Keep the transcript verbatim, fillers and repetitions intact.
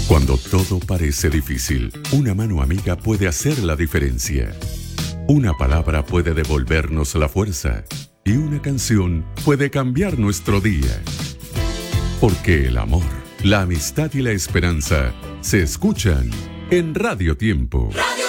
Cuando todo parece difícil, una mano amiga puede hacer la diferencia. Una palabra puede devolvernos la fuerza y una canción puede cambiar nuestro día. Porque el amor, la amistad y la esperanza se escuchan en Radio Tiempo. Radio